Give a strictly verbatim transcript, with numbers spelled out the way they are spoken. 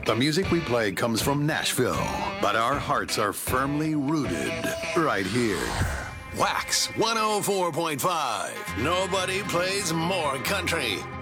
The music we play comes from Nashville, but our hearts are firmly rooted right here. Wax one oh four point five. Nobody plays more country.